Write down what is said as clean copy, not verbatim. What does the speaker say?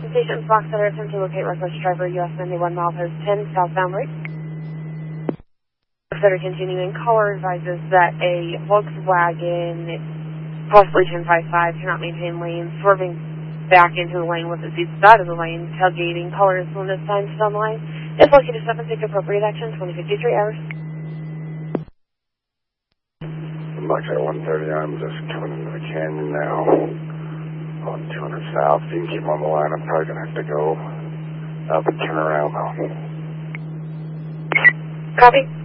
Station Fox Center, attempt to locate request driver US 91 miles 10 southbound route. Fox Center continuing, caller advises that a Volkswagen, possibly 1055, cannot maintain lanes, swerving back into the lane with the seats out of the lane, tailgating. Caller is when this time to on the line. If lucky to step and take appropriate action, 2053 hours. Boxer 130, I'm just coming into the canyon now. On 200 south. You can keep on the line. I'm probably going to have to go up and turn around now. Copy.